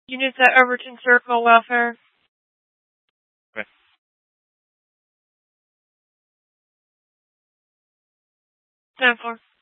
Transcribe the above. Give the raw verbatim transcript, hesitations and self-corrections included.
Units at Overton Circle, welfare. Okay. ten four.